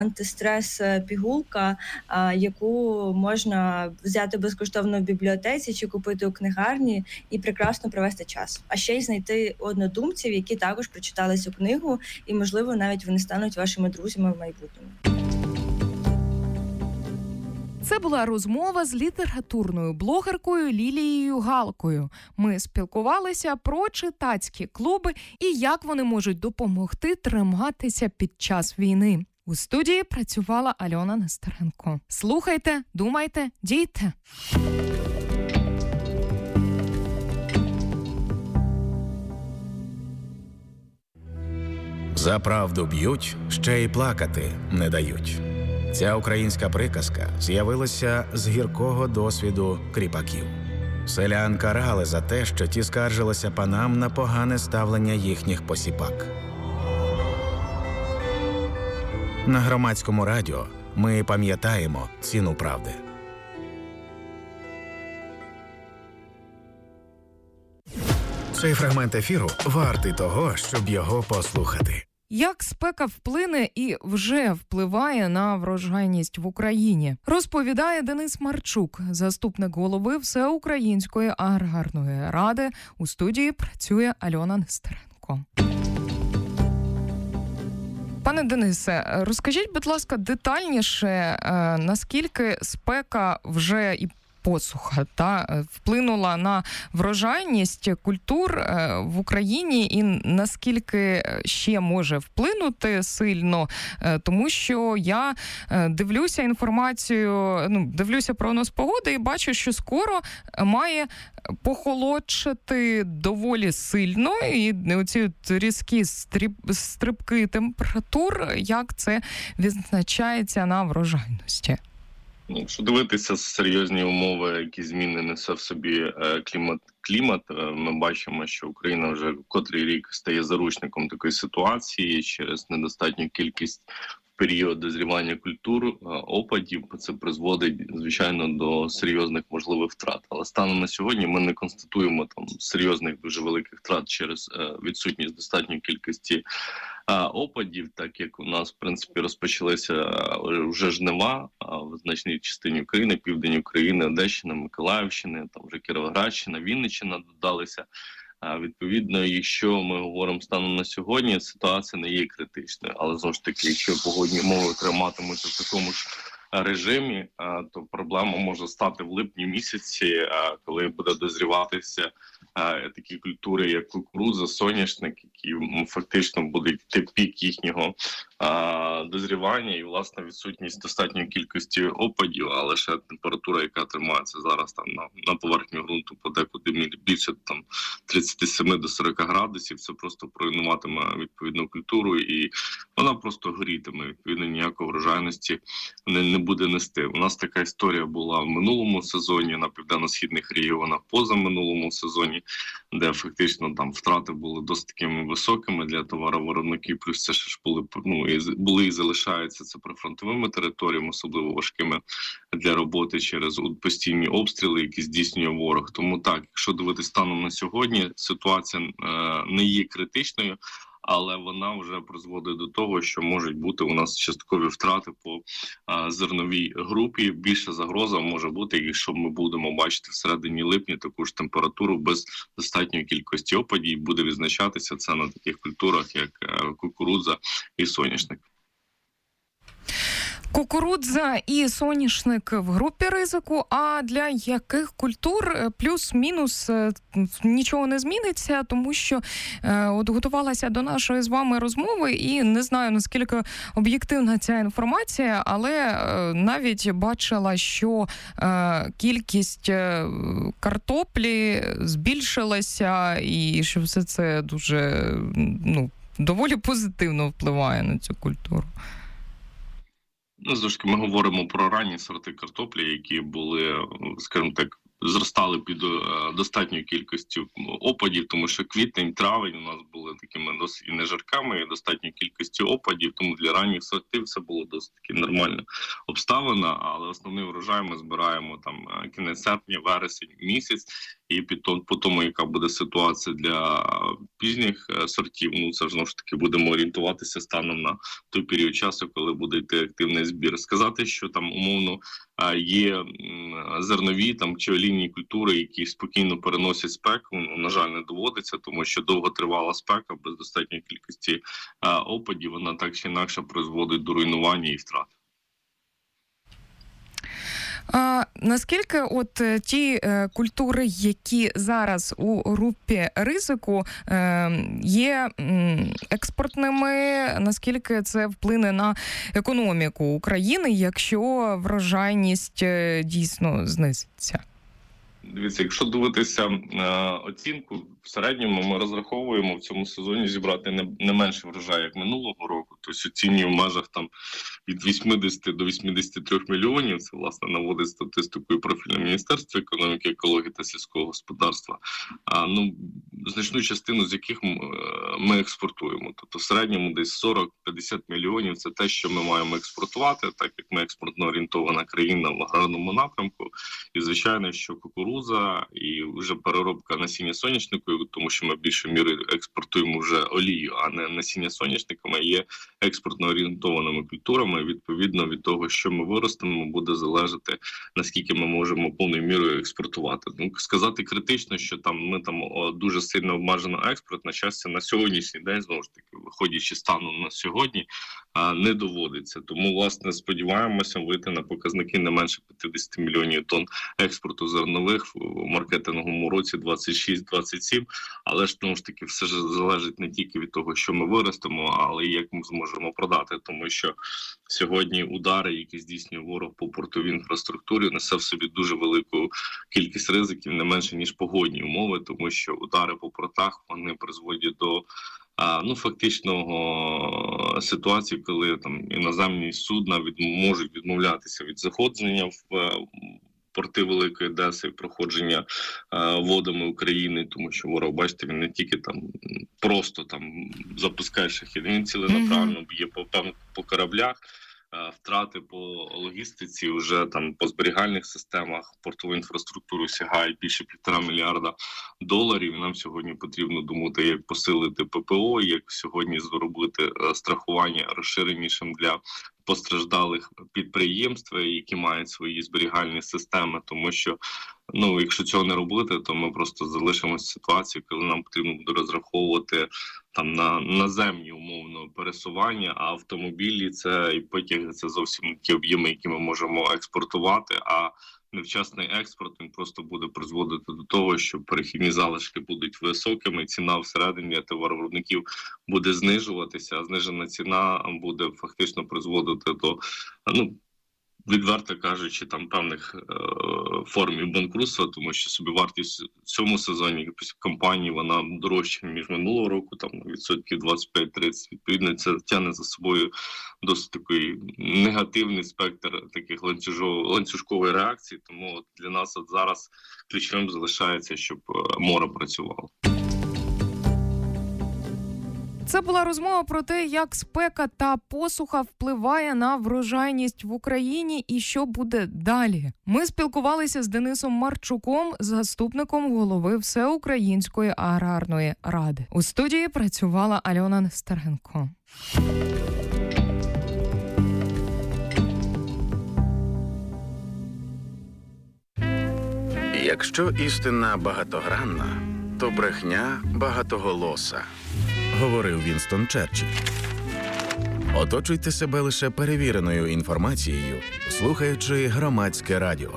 антистрес-пігулка, яку можна взяти безкоштовно в бібліотеці чи купити у книгарні і прекрасно провести час. А ще й знайти однодумців, які також прочитали цю книгу, і, можливо, навіть вони стануть вашими друзями в майбутньому. Це була розмова з літературною блогеркою Лілією Галкою. Ми спілкувалися про читацькі клуби і як вони можуть допомогти триматися під час війни. У студії працювала Альона Нестеренко. Слухайте, думайте, дійте. За правду б'ють, ще й плакати не дають. Ця українська приказка з'явилася з гіркого досвіду кріпаків. Селян карали за те, що ті скаржилися панам на погане ставлення їхніх посіпак. На Громадському радіо ми пам'ятаємо ціну правди. Цей фрагмент ефіру вартий того, щоб його послухати. Як спека вплине і вже впливає на врожайність в Україні, розповідає Денис Марчук, заступник голови Всеукраїнської аграрної ради. У студії працює Альона Нестеренко. Пане Денисе, розкажіть, будь ласка, детальніше, наскільки спека вже і посуха вплинула на врожайність культур в Україні і наскільки ще може вплинути сильно, тому що я дивлюся інформацію, дивлюся прогноз погоди і бачу, що скоро має похолодшати доволі сильно, і оці різкі стрибки температур, як це відзначається на врожайності? Якщо дивитися серйозні умови, які зміни несе в собі клімат, ми бачимо, що Україна вже котрий рік стає заручником такої ситуації через недостатню кількість в період дозрівання культур, опадів. Це призводить, звичайно, до серйозних можливих втрат. Але станом на сьогодні ми не констатуємо там серйозних, дуже великих втрат через відсутність достатньої кількості опадів, так як у нас, в принципі, розпочалися вже жнива в значній частині України, південь України, Одещина, Миколаївщина, там вже Кіровоградщина, Вінниччина додалися. Відповідно, якщо ми говоримо станом на сьогодні, ситуація не є критичною. Але, знову ж таки, якщо погодні умови триматимуться в такому ж режимі, то проблема може стати в липні місяці, коли буде дозріватися такі культури, як кукурудза, соняшник, які фактично буде йти пік їхнього дозрівання і, власне, відсутність достатньої кількості опадів, а лише температура, яка тримається зараз там на поверхні ґрунту подекуди більше там 37 до 40 градусів, це просто проруйнуватиме відповідну культуру і вона просто горітиме, відповідно, ніякої врожайності не буде нести. У нас така історія була в минулому сезоні на південно-східних регіонах, позаминулому сезоні, де фактично там втрати були досить такими високими для товаровиробників, плюс це ж були і залишаються це прифронтовими територіями, особливо важкими для роботи через постійні обстріли, які здійснює ворог. Тому так, якщо дивитися станом на сьогодні, ситуація не є критичною, але вона вже призводить до того, що можуть бути у нас часткові втрати по зерновій групі. Більша загроза може бути, якщо ми будемо бачити всередині липня таку ж температуру без достатньої кількості опадів, буде відзначатися це на таких культурах, як кукурудза і соняшник. Кукурудза і соняшник в групі ризику, а для яких культур плюс-мінус нічого не зміниться, тому що от готувалася до нашої з вами розмови і не знаю, наскільки об'єктивна ця інформація, але навіть бачила, що кількість картоплі збільшилася і що все це дуже, доволі позитивно впливає на цю культуру. Знову ж таки, ми говоримо про ранні сорти картоплі, які були, скажімо так, зростали під достатньою кількістю опадів, тому що квітень, травень у нас були такими досить нежарками і достатньою кількістю опадів, тому для ранніх сортів це було досить таки нормальна обставина, але основний врожай ми збираємо там кінець серпня, вересень місяць, і по тому, яка буде ситуація для пізніх сортів, ну це знову ж таки будемо орієнтуватися станом на той період часу, коли буде йти активний збір. Сказати, що там умовно є зернові там чи олійні культури, які спокійно переносять спеку, на жаль, не доводиться, тому що довготривала спека без достатньої кількості опадів, вона так чи інакше призводить до руйнування і втрат. Наскільки от ті культури, які зараз у групі ризику, є експортними, наскільки це вплине на економіку України, якщо врожайність дійсно знизиться? Дивіться, якщо дивитися оцінку, в середньому ми розраховуємо в цьому сезоні зібрати не менше врожаю, як минулого року. Тобто оцінюємо в межах там від 80 до 83 мільйонів. Це, власне, наводить статистику і профільне Міністерство економіки, екології та сільського господарства. Значну частину з яких ми експортуємо. Тобто в середньому десь 40-50 мільйонів – це те, що ми маємо експортувати, так як ми експортно орієнтована країна в аграрному напрямку. І, звичайно, що кукурудза і вже переробка насіння соняшнику, тому що ми більшою мірою експортуємо вже олію, а не насіння соняшниками, є експортно орієнтованими культурами. Відповідно від того, що ми виростемо, буде залежати, наскільки ми можемо повною мірою експортувати. Ну, сказати критично, що ми дуже сильно обмежено експорт, на щастя, на сьогоднішній день, знову ж таки, виходячи станом на сьогодні, не доводиться. Тому, власне, сподіваємося вийти на показники не менше 50 мільйонів тонн експорту зернових в маркетинговому році 26-27, але ж, знову ж таки, все ж залежить не тільки від того, що ми виростемо, але і як ми зможемо продати, тому що сьогодні удари, які здійснює ворог по портовій інфраструктурі, несе в собі дуже велику кількість ризиків, не менше, ніж погодні умови, тому що удари по портах, вони призводять до фактичного ситуації, коли іноземні судна можуть відмовлятися від заходження в порти Великої Одеси, проходження водами України, тому що ворог, бачите, він не тільки просто запускає шахеди, він ціленаправленно б'є по кораблях. Втрати по логістиці вже по зберігальних системах портової інфраструктури сягають більше $1,5 мільярда. Нам сьогодні потрібно думати, як посилити ППО, як сьогодні зробити страхування розширенішим для постраждалих підприємств, які мають свої зберігальні системи, тому що якщо цього не робити, то ми просто залишимося в ситуації, коли нам потрібно буде розраховувати на наземні умовно пересування, а автомобілі і потяги це зовсім ті об'єми, які ми можемо експортувати, а невчасний експорт він просто буде призводити до того, що перехідні залишки будуть високими, ціна всередині для товаровиробників буде знижуватися, а знижена ціна буде фактично призводити до, відверто кажучи, певних форм банкрутства, тому що собівартість в цьому сезоні компанії, вона дорожча, ніж минулого року, відсотків 25-30. Відповідно, це тягне за собою досить такий негативний спектр таких ланцюжкової реакції, тому для нас зараз ключовим залишається, щоб море працювало. Це була розмова про те, як спека та посуха впливає на врожайність в Україні і що буде далі. Ми спілкувалися з Денисом Марчуком, заступником голови Всеукраїнської аграрної ради. У студії працювала Альона Нестеренко. Якщо істина багатогранна, то брехня багатоголоса, говорив Вінстон Черчилль. Оточуйте себе лише перевіреною інформацією, слухаючи Громадське радіо.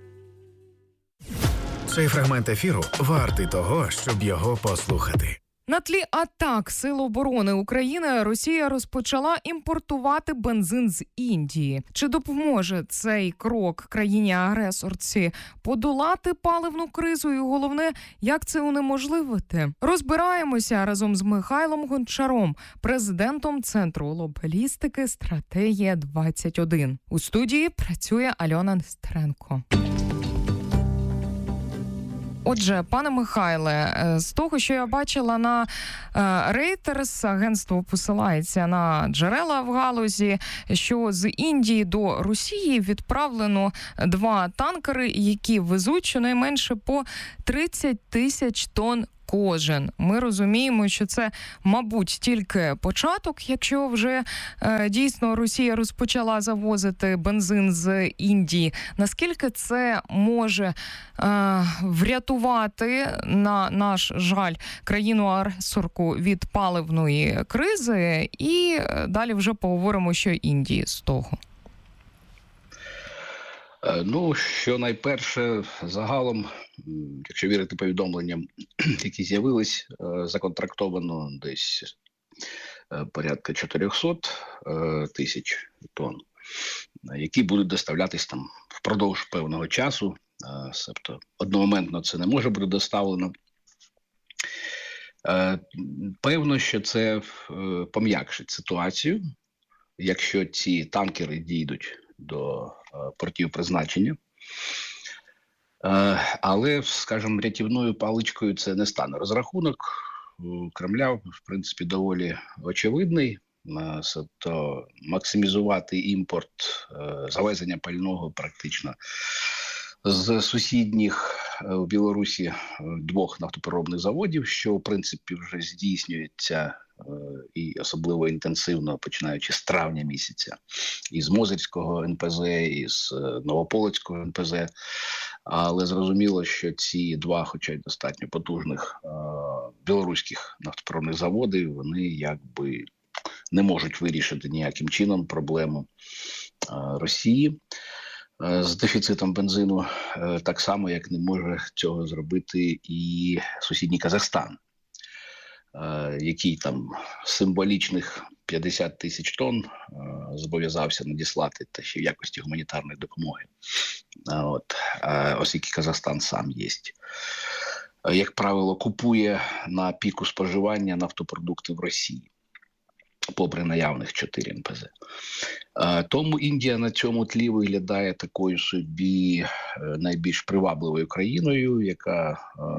Цей фрагмент ефіру вартий того, щоб його послухати. На тлі атак Сил оборони України Росія розпочала імпортувати бензин з Індії. Чи допоможе цей крок країні-агресорці подолати паливну кризу? І головне, як це унеможливити? Розбираємося разом з Михайлом Гончаром, президентом Центру глобалістики «Стратегія-21». У студії працює Альона Нестеренко. Отже, пане Михайле, з того, що я бачила на Reuters, агентство посилається на джерела в галузі, що з Індії до Росії відправлено 2 танкери, які везуть щонайменше по 30 тисяч тонн кожен. Ми розуміємо, що це, мабуть, тільки початок, якщо вже дійсно Росія розпочала завозити бензин з Індії. Наскільки це може врятувати, на наш жаль, країну-агресорку від паливної кризи? І далі вже поговоримо, що Індії з того. Ну, що найперше, загалом, якщо вірити повідомленням, які з'явились, законтрактовано десь порядка 400 тисяч тонн, які будуть доставлятись там впродовж певного часу. Тобто одномоментно це не може бути доставлено. Певно, що це пом'якшить ситуацію, якщо ці танкери дійдуть до портів призначення. Але, скажімо, рятівною паличкою це не стане. Розрахунок Кремля, в принципі, доволі очевидний. Тобто максимізувати імпорт, завезення пального практично з сусідніх в Білорусі 2 нафтопереробних заводів, що, в принципі, вже здійснюється і особливо інтенсивно, починаючи з травня місяця, із Мозирського НПЗ, із Новополоцького НПЗ. Але зрозуміло, що ці 2, хоча й достатньо потужних білоруських нафтопереробних заводи, вони якби не можуть вирішити ніяким чином проблему Росії з дефіцитом бензину, так само, як не може цього зробити і сусідній Казахстан, який там символічних 50 тисяч тонн зобов'язався надіслати, та ще в якості гуманітарної допомоги. Оскільки Казахстан сам є, як правило, купує на піку споживання нафтопродукти в Росії, попри наявних 4 НПЗ. Тому Індія на цьому тлі виглядає такою собі найбільш привабливою країною, яка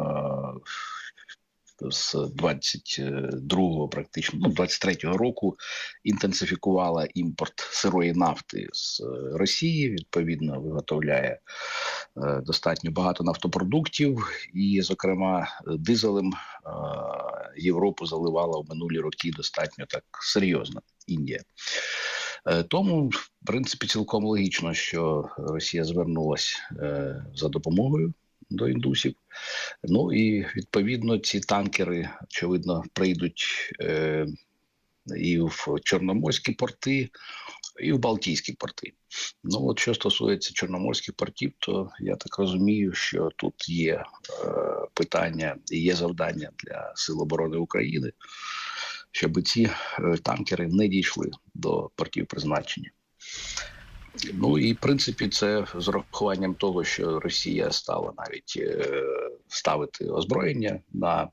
з 22-го, практично, 23-го року інтенсифікувала імпорт сирої нафти з Росії, відповідно виготовляє достатньо багато нафтопродуктів і, зокрема, дизелем Європу заливала в минулі роки достатньо так серйозно Індія. Тому, в принципі, цілком логічно, що Росія звернулась за допомогою до індусів. Ну і, відповідно, ці танкери, очевидно, прийдуть і в Чорноморські порти, і в Балтійські порти. Ну, от що стосується Чорноморських портів, то я так розумію, що тут є питання і є завдання для Сил оборони України, щоб ці танкери не дійшли до портів призначення. Ну і, в принципі, це з урахуванням того, що Росія стала навіть ставити озброєння на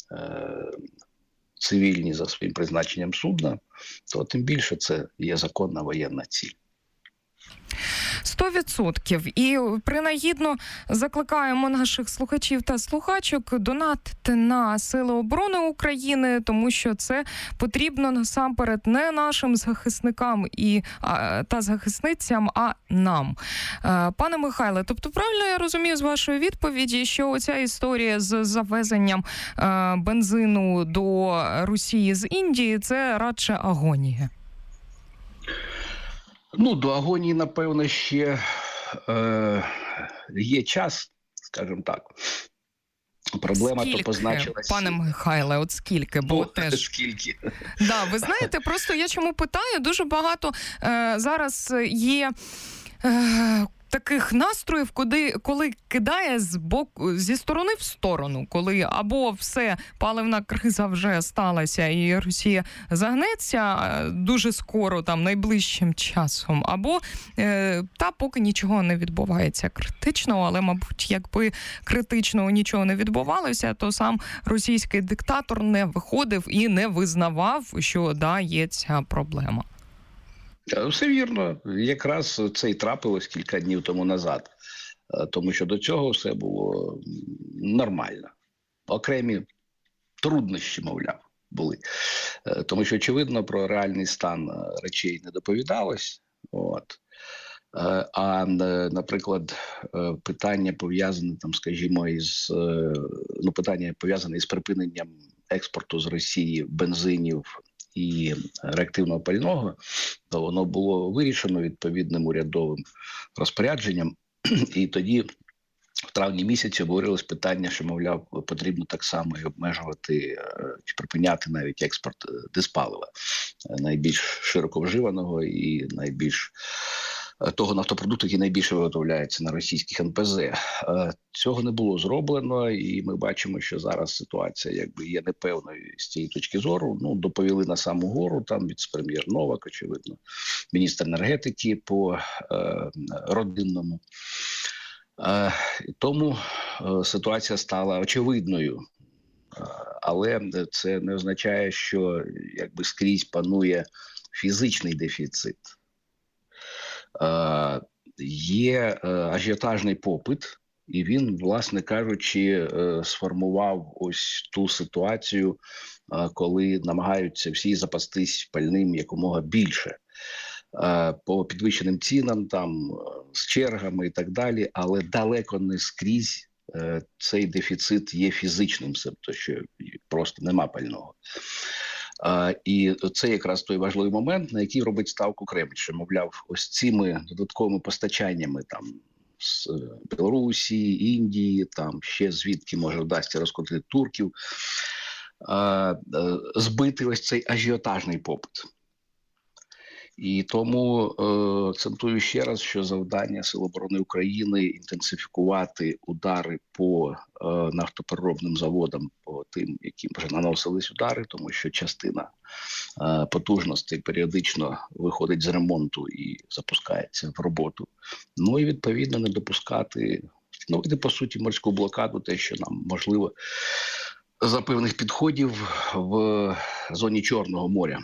цивільні за своїм призначенням судна, то тим більше це є законна воєнна ціль. 100%. І принагідно закликаємо наших слухачів та слухачок донатити на Сили оборони України, тому що це потрібно насамперед не нашим захисникам та захисницям, а нам. Пане Михайле, тобто правильно я розумію з вашої відповіді, що оця історія з завезенням бензину до Росії з Індії – це радше агонія? Ну, до агонії, напевно, ще є час, скажімо так. Проблема скільки, то позначилась. Пане Михайле, от скільки? Бо теж... Скільки? Да, ви знаєте, просто я чому питаю, дуже багато зараз є... таких настроїв, коли кидає зі сторони в сторону, коли або все, паливна криза вже сталася і Росія загнеться дуже скоро, там, найближчим часом, або поки нічого не відбувається критичного, але, мабуть, якби критичного нічого не відбувалося, то сам російський диктатор не виходив і не визнавав, що, є ця проблема. Все вірно. Якраз це і трапилось кілька днів тому назад. Тому що до цього все було нормально. Окремі труднощі, мовляв, були. Тому що, очевидно, про реальний стан речей не доповідалось. А, наприклад, питання пов'язане, скажімо, питання пов'язане із припиненням експорту з Росії бензинів і реактивного пального, то воно було вирішено відповідним урядовим розпорядженням. І тоді, в травні місяці, обговорилось питання, що, мовляв, потрібно так само і обмежувати чи припиняти навіть експорт диспалива, найбільш широко вживаного і найбільш того нафтопродукту, який найбільше виготовляється на російських НПЗ. Цього не було зроблено, і ми бачимо, що зараз ситуація є непевною з цієї точки зору. Доповіли на саму гору, там віце-прем'єр Новак, очевидно, міністр енергетики по родинному. Тому ситуація стала очевидною. Але це не означає, що скрізь панує фізичний дефіцит. Є ажіотажний попит, і він, власне кажучи, сформував ось ту ситуацію, коли намагаються всі запастись пальним якомога більше. По підвищеним цінам, з чергами і так далі, але далеко не скрізь цей дефіцит є фізичним, тобто що просто нема пального. І це якраз той важливий момент, на який робить ставку Кремль, що, мовляв, ось цими додатковими постачаннями з Білорусі, Індії, ще звідки, може, вдасться розкрутити турків, збити ось цей ажіотажний попит. І тому акцентую ще раз, що завдання Сил оборони України – інтенсифікувати удари по нафтопереробним заводам, по тим, яким вже наносились удари, тому що частина потужностей періодично виходить з ремонту і запускається в роботу. І, відповідно, не допускати, по суті, морську блокаду, те, що нам можливо за певних підходів в зоні Чорного моря,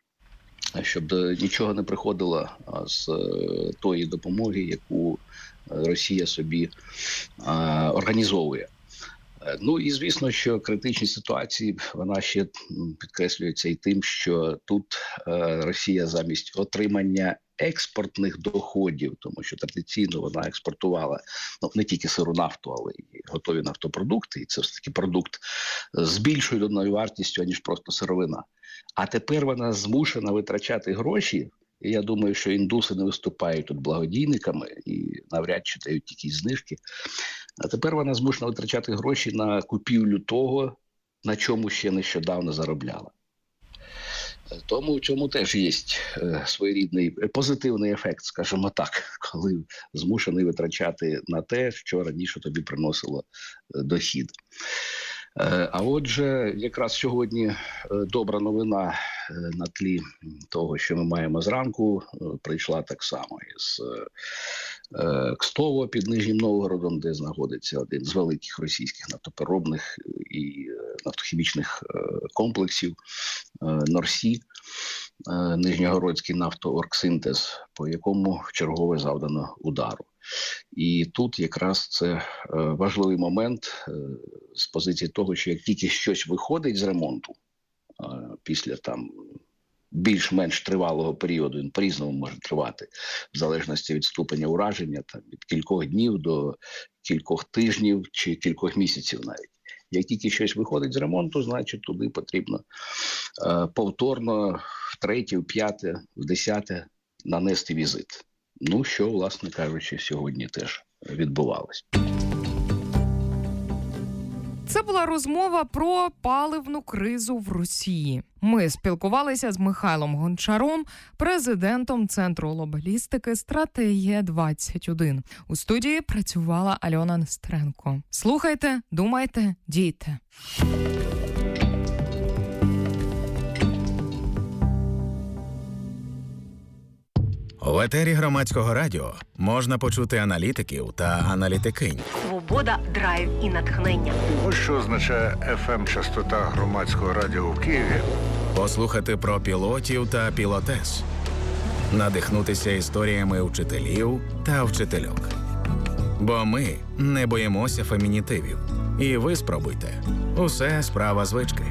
щоб нічого не приходило з тої допомоги, яку Росія собі організовує. І звісно, що критичні ситуації, вона ще підкреслюється і тим, що тут Росія замість отримання експортних доходів, тому що традиційно вона експортувала не тільки сиру нафту, але й готові нафтопродукти, і це все-таки продукт з більшою доданою вартістю, аніж просто сировина. А тепер вона змушена витрачати гроші, і я думаю, що індуси не виступають тут благодійниками і навряд чи дають якісь знижки. А тепер вона змушена витрачати гроші на купівлю того, на чому ще нещодавно заробляла. Тому в цьому теж є своєрідний позитивний ефект, скажімо так, коли змушений витрачати на те, що раніше тобі приносило дохід. А отже, якраз сьогодні добра новина на тлі того, що ми маємо зранку, прийшла так само із Кстово під Нижнім Новгородом, де знаходиться один з великих російських нафтопереробних і нафтохімічних комплексів Норсі, Нижньогородський нафтооргсинтез, по якому вчергове завдано удару. І тут якраз це важливий момент з позиції того, що як тільки щось виходить з ремонту, після більш-менш тривалого періоду, він по-різному може тривати, в залежності від ступеня ураження, від кількох днів до кількох тижнів чи кількох місяців навіть. Як тільки щось виходить з ремонту, значить туди потрібно повторно, втретє, вп'яте, вдесяте нанести візит. Що, власне кажучи, сьогодні теж відбувалось. Це була розмова про паливну кризу в Росії. Ми спілкувалися з Михайлом Гончаром, президентом Центру глобалістики «Стратегія-21». У студії працювала Альона Нестеренко. Слухайте, думайте, дійте. В етері Громадського радіо можна почути аналітиків та аналітикинь. Свобода, драйв і натхнення. Ось що означає FM-частота Громадського радіо в Києві. Послухати про пілотів та пілотес. Надихнутися історіями вчителів та вчительок. Бо ми не боїмося фемінітивів. І ви спробуйте. Усе справа звички.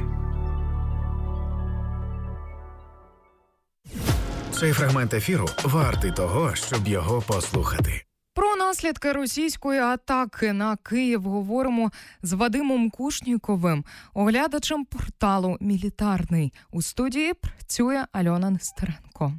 Цей фрагмент ефіру вартий того, щоб його послухати. Про наслідки російської атаки на Київ говоримо з Вадимом Кушніковим, оглядачем порталу «Мілітарний». У студії працює Альона Нестеренко.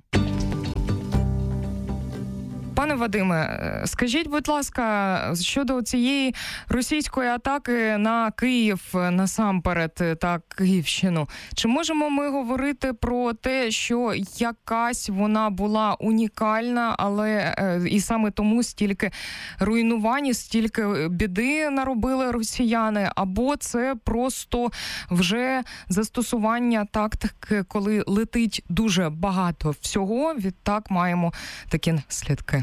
Пане Вадиме, скажіть, будь ласка, щодо цієї російської атаки на Київ насамперед та Київщину, чи можемо ми говорити про те, що якась вона була унікальна, але і саме тому стільки руйнувань, стільки біди наробили росіяни, або це просто вже застосування тактики, коли летить дуже багато всього, відтак маємо такі наслідки?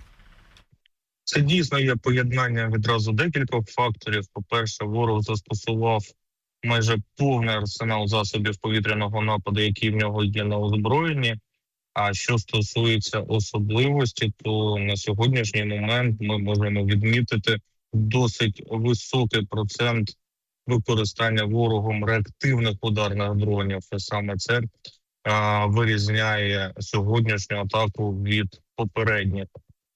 Це дійсно є поєднання відразу декількох факторів. По-перше, ворог застосував майже повний арсенал засобів повітряного нападу, які в нього є на озброєнні. А що стосується особливості, то на сьогоднішній момент ми можемо відмітити досить високий процент використання ворогом реактивних ударних дронів. І саме це вирізняє сьогоднішню атаку від попередніх.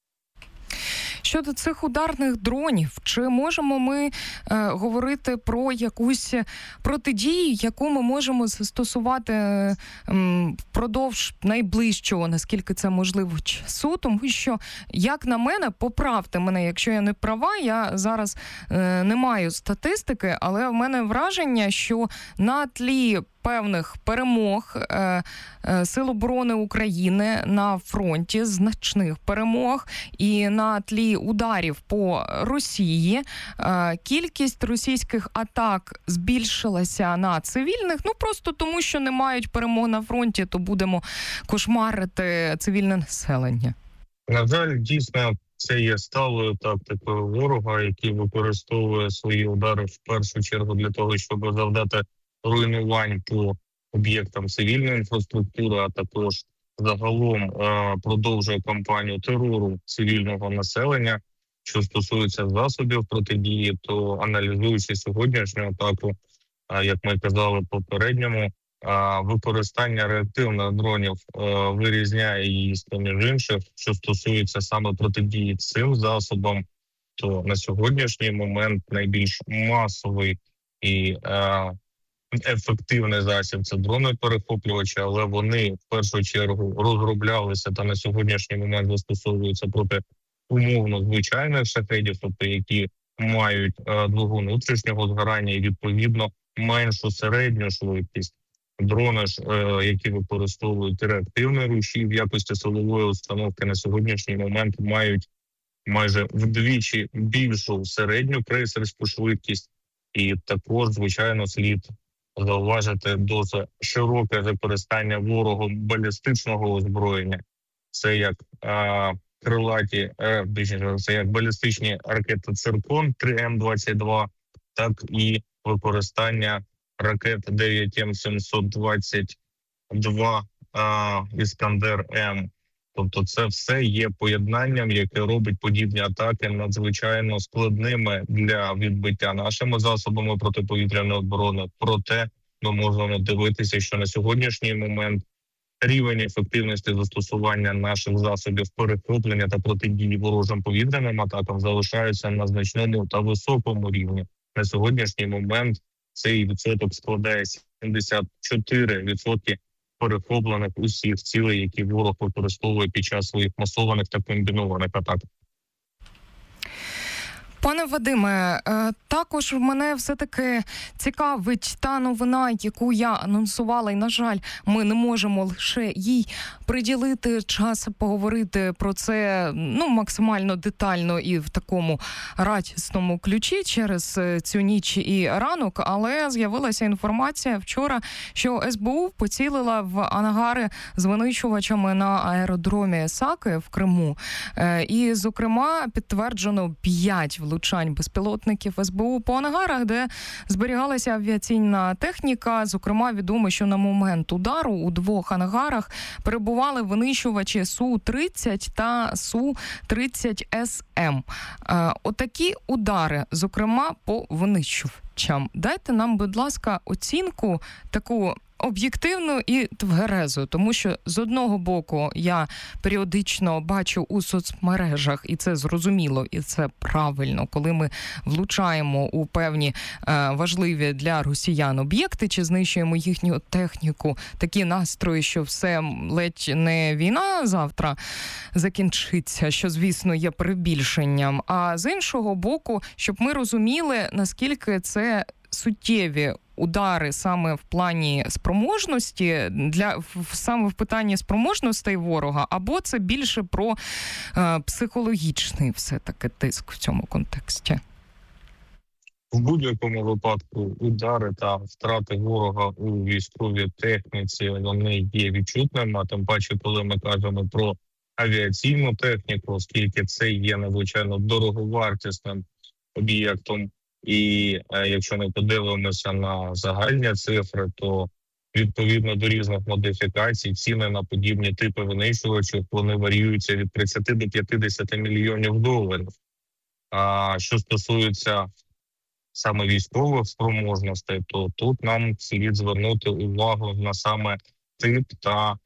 Щодо цих ударних дронів, чи можемо ми говорити про якусь протидію, яку ми можемо застосувати впродовж найближчого, наскільки це можливо, часу? Тому що, як на мене, поправте мене, якщо я не права, я зараз не маю статистики, але в мене враження, що на тлі певних перемог Сил оборони України на фронті, значних перемог, і на тлі ударів по Росії кількість російських атак збільшилася на цивільних, просто тому, що не мають перемог на фронті, то будемо кошмарити цивільне населення. На жаль, дійсно, це є сталою тактикою ворога, який використовує свої удари в першу чергу для того, щоб завдати руйнувань по об'єктам цивільної інфраструктури, а також загалом продовжує кампанію терору цивільного населення. Що стосується засобів протидії, то аналізуючи сьогоднішню атаку, як ми казали попередньому, використання реактивних дронів вирізняє її з-поміж інших. Що стосується саме протидії цим засобам, то на сьогоднішній момент найбільш масовий і ефективний засіб – це дрони-перехоплювачі, але вони в першу чергу розроблялися та на сьогоднішній момент застосовуються проти умовно звичайних шахедів, тобто які мають двигун внутрішнього згорання і відповідно меншу середню швидкість. Дрони ж, які використовують реактивні руші в якості силової установки, на сьогоднішній момент мають майже вдвічі більшу середню крейсерську швидкість. І також, звичайно, слід зауважити досить широке використання ворогом балістичного озброєння. Це як крилаті, це як балістичні ракети «Циркон» 3М-22, так і використання ракет 9М722 «Іскандер-М». Тобто це все є поєднанням, яке робить подібні атаки надзвичайно складними для відбиття нашими засобами протиповітряної оборони. Проте ми можемо дивитися, що на сьогоднішній момент рівень ефективності застосування наших засобів перехоплення та протидії ворожим повітряним атакам залишаються на значному та високому рівні. На сьогоднішній момент цей відсоток складає 74% перехоплених усіх цілей, які ворог використовує під час своїх масованих та комбінованих атак. Пане Вадиме, також мене все-таки цікавить та новина, яку я анонсувала, і, на жаль, ми не можемо лише їй приділити час поговорити про це максимально детально і в такому радісному ключі через цю ніч і ранок, але з'явилася інформація вчора, що СБУ поцілила в ангари з винищувачами на аеродромі Саки в Криму. І, зокрема, підтверджено 5 влучань безпілотників СБУ по ангарах, де зберігалася авіаційна техніка. Зокрема, відомо, що на момент удару у 2 ангарах перебували винищувачі Су-30 та Су-30СМ. Отакі удари, зокрема, по винищувачам. Дайте нам, будь ласка, оцінку таку об'єктивну і тверезу, тому що з одного боку я періодично бачу у соцмережах, і це зрозуміло, і це правильно, коли ми влучаємо у певні важливі для росіян об'єкти, чи знищуємо їхню техніку, такі настрої, що все ледь не війна завтра закінчиться, що, звісно, є перебільшенням. А з іншого боку, щоб ми розуміли, наскільки це суттєві удари саме в плані спроможності, саме в питанні спроможностей ворога, або це більше про психологічний все-таки тиск в цьому контексті? В будь-якому випадку удари та втрати ворога у військовій техніці, вони є відчутними, а тим паче, коли ми кажемо про авіаційну техніку, оскільки це є надзвичайно дороговартісним об'єктом. І якщо ми подивимося на загальні цифри, то відповідно до різних модифікацій ціни на подібні типи винищувачів, вони варіюються від 30 до 50 мільйонів доларів. А що стосується саме військових спроможностей, то тут нам слід звернути увагу на саме тип та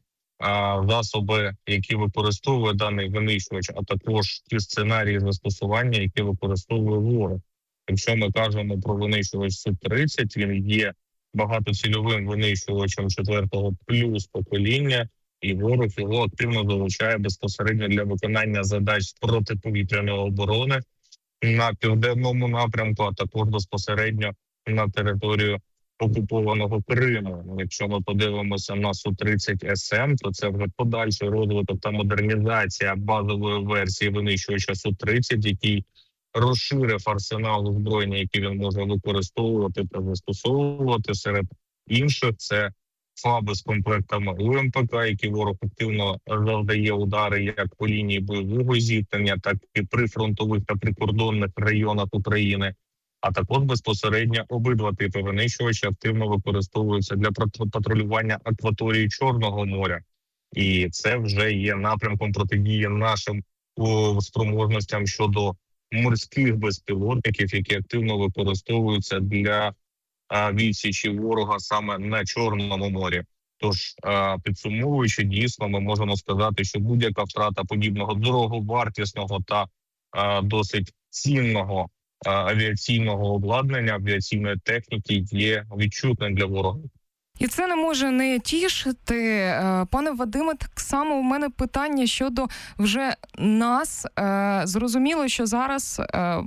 засоби, які використовує даний винищувач, а також ті сценарії застосування, які використовує ворог. Якщо ми кажемо про винищувач Су-30, він є багатоцільовим винищувачем 4-го плюс покоління, і ворог його активно залучає безпосередньо для виконання задач протиповітряної оборони на південному напрямку, а також безпосередньо на територію окупованого Криму. Якщо ми подивимося на Су-30СМ, то це вже подальший розвиток та модернізація базової версії винищувача Су-30, який розширив арсенал озброєння, який він може використовувати та застосовувати. Серед інших це ФАБи з комплектами УМПК, які ворог активно завдає удари як по лінії бойового зіткнення, так і при фронтових та прикордонних районах України. А також безпосередньо обидва типи винищувачів активно використовуються для патрулювання акваторії Чорного моря. І це вже є напрямком протидії нашим спроможностям щодо морських безпілотників, які активно використовуються для відсічі ворога саме на Чорному морі. Тож, підсумовуючи, дійсно, ми можемо сказати, що будь-яка втрата подібного дороговартісного та досить цінного авіаційного обладнання, авіаційної техніки є відчутним для ворога. І це не може не тішити. Пане Вадиме, так само у мене питання щодо вже нас. Зрозуміло, що зараз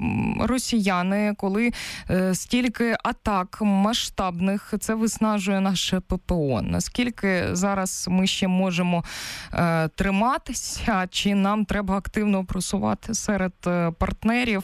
росіяни, коли стільки атак масштабних, це виснажує наше ППО. Наскільки зараз ми ще можемо триматися, чи нам треба активно просувати серед партнерів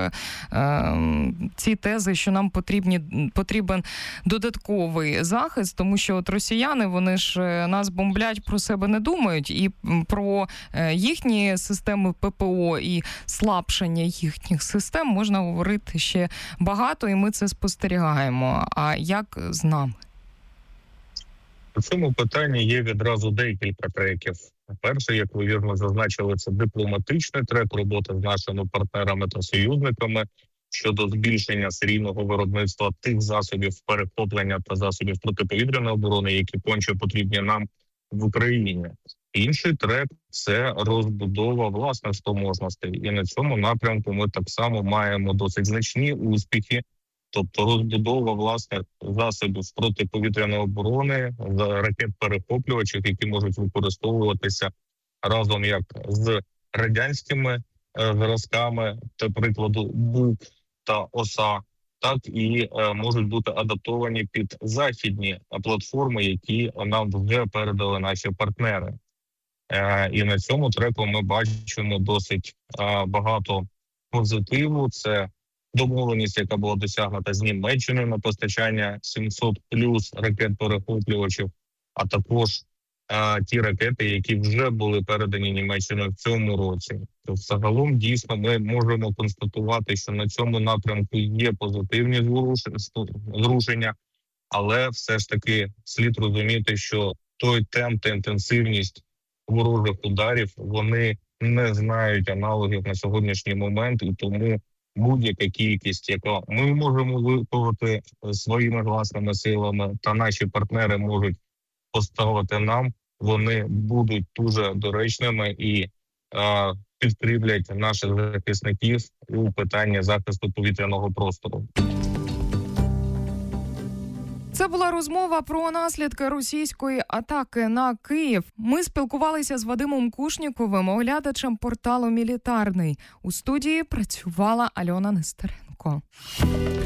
ці тези, що нам потрібен додатковий захист, тому що от росіяни, вони ж нас бомблять, про себе не думають, і про їхні системи ППО і слабшення їхніх систем можна говорити ще багато, і ми це спостерігаємо. А як з нами? У цьому питанні є відразу декілька треків. Перше, як ви вірно зазначили, це дипломатичний трек роботи з нашими партнерами та союзниками щодо збільшення серійного виробництва тих засобів перехоплення та засобів протиповітряної оборони, які конче потрібні нам в Україні. Інший трек – це розбудова власних спроможностей. І на цьому напрямку ми так само маємо досить значні успіхи, тобто розбудова власних засобів протиповітряної оборони, ракет-перехоплювачів, які можуть використовуватися разом як з радянськими зразками, та прикладу БУК та ОСА, так і можуть бути адаптовані під західні платформи, які нам вже передали наші партнери. І на цьому треку ми бачимо досить багато позитиву. Це домовленість, яка була досягнута з Німеччиною на постачання 700 плюс ракет-перехоплювачів, а також ті ракети, які вже були передані Німеччиною в цьому році. То загалом, дійсно, ми можемо констатувати, що на цьому напрямку є позитивні зрушення, але все ж таки слід розуміти, що той темп та інтенсивність ворожих ударів, вони не знають аналогів на сьогоднішній момент, і тому будь-яка кількість, яку ми можемо виконати своїми власними силами, та наші партнери можуть поставити нам, вони будуть дуже доречними і підкріплять наших захисників у питанні захисту повітряного простору. Це була розмова про наслідки російської атаки на Київ. Ми спілкувалися з Вадимом Кушніковим, оглядачем порталу «Мілітарний». У студії працювала Альона Нестеренко.